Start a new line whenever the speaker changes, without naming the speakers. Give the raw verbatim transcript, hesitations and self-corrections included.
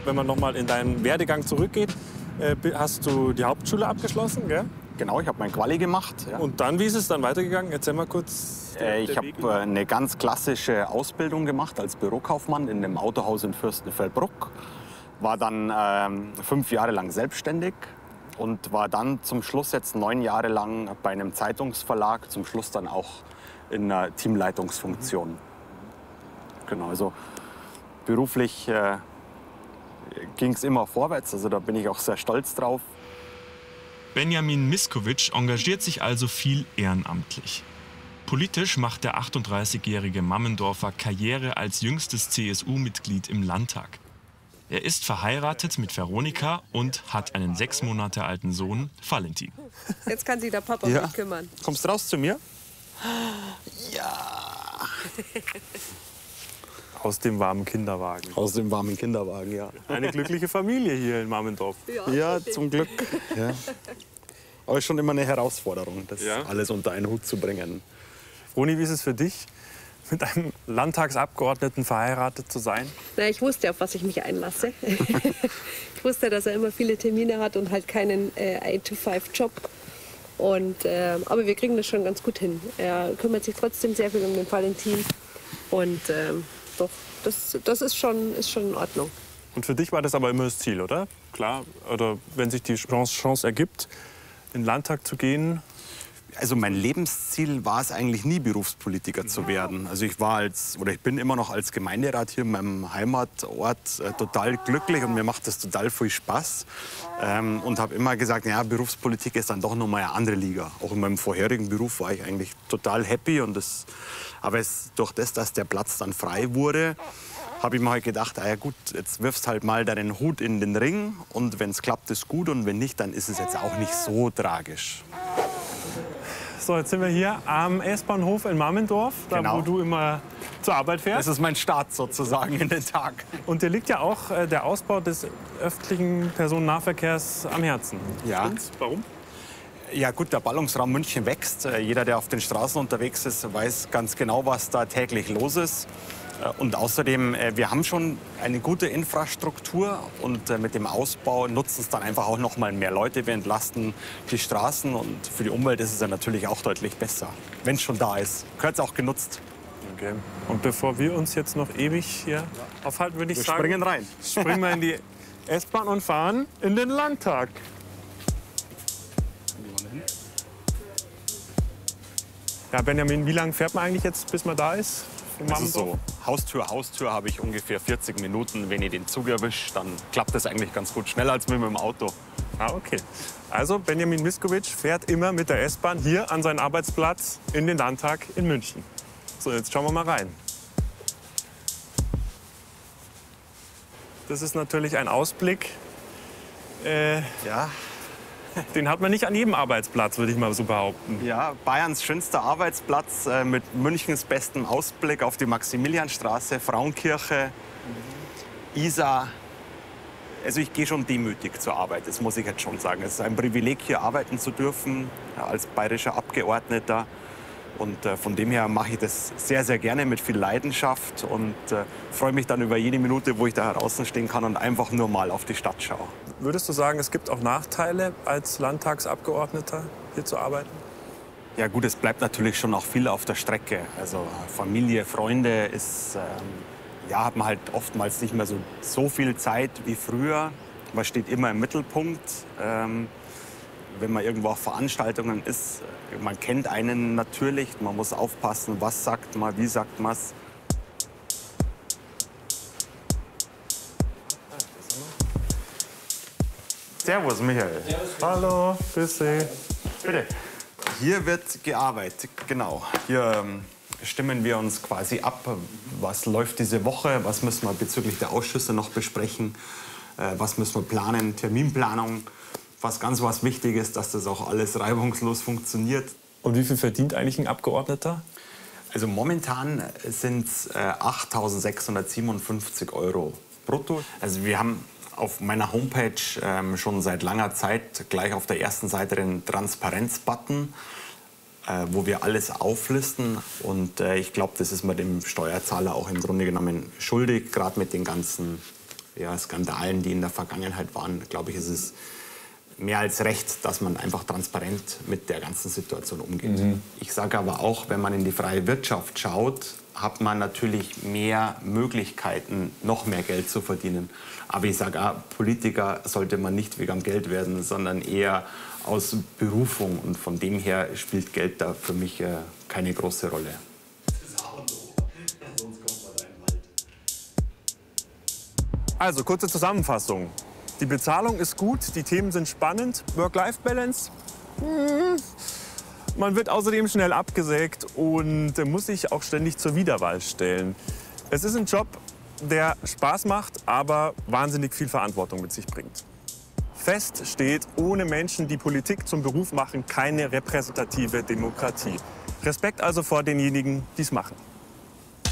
wenn man noch mal in deinen Werdegang zurückgeht, äh, hast du die Hauptschule abgeschlossen, gell?
Genau, ich habe mein Quali gemacht. Ja.
Und dann, wie ist es dann weitergegangen? Erzähl mal kurz. Der,
äh, ich habe äh, eine ganz klassische Ausbildung gemacht als Bürokaufmann in einem Autohaus in Fürstenfeldbruck. War dann ähm, fünf Jahre lang selbstständig und war dann zum Schluss jetzt neun Jahre lang bei einem Zeitungsverlag, zum Schluss dann auch in einer Teamleitungsfunktion. Mhm. Genau, also beruflich äh, ging es immer vorwärts, also da bin ich auch sehr stolz drauf.
Benjamin Miskowitsch engagiert sich also viel ehrenamtlich. Politisch macht der achtunddreißigjährige Mammendorfer Karriere als jüngstes C S U-Mitglied im Landtag. Er ist verheiratet mit Veronika und hat einen sechs Monate alten Sohn, Valentin.
Jetzt kann sich der Papa
ja.
um mich kümmern.
Kommst du raus zu mir?
Ja.
Aus dem warmen Kinderwagen.
Aus dem warmen Kinderwagen, ja.
Eine glückliche Familie hier in Mammendorf.
Ja, ja zum Glück. Ja. Aber schon immer eine Herausforderung, das ja. alles unter einen Hut zu bringen.
Roni, wie ist es für dich, mit einem Landtagsabgeordneten verheiratet zu sein?
Na, ich wusste, auf was ich mich einlasse. Ich wusste, dass er immer viele Termine hat und halt keinen äh, eight to five Job. Und, äh, aber wir kriegen das schon ganz gut hin. Er kümmert sich trotzdem sehr viel um den Valentin. Und äh, doch, das, das ist, schon, ist schon in Ordnung.
Und für dich war das aber immer das Ziel, oder? Klar, oder wenn sich die Chance, Chance ergibt, in den Landtag zu gehen?
Also mein Lebensziel war es eigentlich nie, Berufspolitiker zu werden. Also ich war als, oder ich bin immer noch als Gemeinderat hier in meinem Heimatort äh, total glücklich und mir macht das total viel Spaß. Ähm, und habe immer gesagt, ja, Berufspolitik ist dann doch noch mal eine andere Liga. Auch in meinem vorherigen Beruf war ich eigentlich total happy. Und das, aber es, durch das, dass der Platz dann frei wurde, habe ich mir halt gedacht, ah ja gut, jetzt wirfst halt mal deinen Hut in den Ring. Und wenn es klappt, ist gut. Und wenn nicht, dann ist es jetzt auch nicht so tragisch.
So, jetzt sind wir hier am S-Bahnhof in Mammendorf, da
genau.
wo du immer zur Arbeit fährst.
Das ist mein Start sozusagen in den Tag.
Und dir liegt ja auch äh, der Ausbau des öffentlichen Personennahverkehrs am Herzen.
Ja.
Stimmt's? Warum?
Ja gut, der Ballungsraum München wächst. Jeder, der auf den Straßen unterwegs ist, weiß ganz genau, was da täglich los ist. Und außerdem, wir haben schon eine gute Infrastruktur und mit dem Ausbau nutzen es dann einfach auch noch mal mehr Leute. Wir entlasten die Straßen und für die Umwelt ist es dann natürlich auch deutlich besser. Wenn es schon da ist, gehört es auch genutzt.
Okay. Und bevor wir uns jetzt noch ewig hier aufhalten, würde ich
wir
sagen,
springen rein.
Springen wir in die S-Bahn und fahren in den Landtag. Ja, Benjamin, wie lange fährt man eigentlich jetzt, bis man da ist?
Also so Haustür, Haustür habe ich ungefähr vierzig Minuten. Wenn ich den Zug erwische, dann klappt das eigentlich ganz gut. Schneller als mit dem Auto.
Ah, okay. Also Benjamin Miskowitsch fährt immer mit der S-Bahn hier an seinen Arbeitsplatz in den Landtag in München. So, jetzt schauen wir mal rein. Das ist natürlich ein Ausblick. Äh,
ja.
Den hat man nicht an jedem Arbeitsplatz, würde ich mal so behaupten.
Ja, Bayerns schönster Arbeitsplatz äh, mit Münchens bestem Ausblick auf die Maximilianstraße, Frauenkirche, mhm. Isar. Also ich gehe schon demütig zur Arbeit, das muss ich jetzt schon sagen. Es ist ein Privileg, hier arbeiten zu dürfen, ja, als bayerischer Abgeordneter. Und äh, von dem her mache ich das sehr, sehr gerne mit viel Leidenschaft und äh, freue mich dann über jede Minute, wo ich da draußen stehen kann und einfach nur mal auf die Stadt schaue.
Würdest du sagen, es gibt auch Nachteile, als Landtagsabgeordneter hier zu arbeiten?
Ja gut, es bleibt natürlich schon auch viel auf der Strecke. Also Familie, Freunde, ist, ähm, ja, hat man halt oftmals nicht mehr so, so viel Zeit wie früher. Man steht immer im Mittelpunkt. Ähm, wenn man irgendwo auf Veranstaltungen ist, man kennt einen natürlich. Man muss aufpassen, was sagt man, wie sagt man es. Servus, Michael.
Servus. Hallo, grüß Sie.
Bitte. Hier wird gearbeitet, genau. Hier ähm, stimmen wir uns quasi ab, was läuft diese Woche, was müssen wir bezüglich der Ausschüsse noch besprechen, äh, was müssen wir planen, Terminplanung. Was ganz was wichtig ist, dass das auch alles reibungslos funktioniert.
Und wie viel verdient eigentlich ein Abgeordneter?
Also momentan sind es äh, achttausendsechshundertsiebenundfünfzig Euro brutto. Also wir haben auf meiner Homepage ähm, schon seit langer Zeit gleich auf der ersten Seite den Transparenz-Button, äh, wo wir alles auflisten. Und äh, ich glaube, das ist man dem Steuerzahler auch im Grunde genommen schuldig, gerade mit den ganzen ja, Skandalen, die in der Vergangenheit waren, glaube ich, ist es mehr als recht, dass man einfach transparent mit der ganzen Situation umgeht. Mhm. Ich sage aber auch, wenn man in die freie Wirtschaft schaut, hat man natürlich mehr Möglichkeiten, noch mehr Geld zu verdienen. Aber ich sage auch, Politiker sollte man nicht wegen Geld werden, sondern eher aus Berufung. Und von dem her spielt Geld da für mich äh, keine große Rolle.
Also, kurze Zusammenfassung. Die Bezahlung ist gut, die Themen sind spannend. Work-Life-Balance? Hm. Man wird außerdem schnell abgesägt und muss sich auch ständig zur Wiederwahl stellen. Es ist ein Job, der Spaß macht, aber wahnsinnig viel Verantwortung mit sich bringt. Fest steht, ohne Menschen, die Politik zum Beruf machen, keine repräsentative Demokratie. Respekt also vor denjenigen, die es machen.